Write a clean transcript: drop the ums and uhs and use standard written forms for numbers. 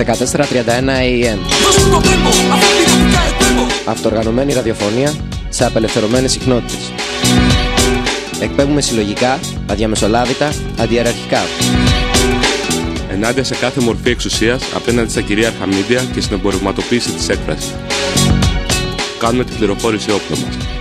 1431 AM. Αυτοοργανωμένη ραδιοφωνία σε απελευθερωμένες συχνότητες. Εκπέμπουμε συλλογικά, αδιαμεσολάβητα, αντιεραρχικά. Ενάντια σε κάθε μορφή εξουσίας απέναντι στα κυρίαρχα μίντια και στην εμπορευματοποίηση της έκφρασης. Κάνουμε την πληροφόρηση όπλο μας.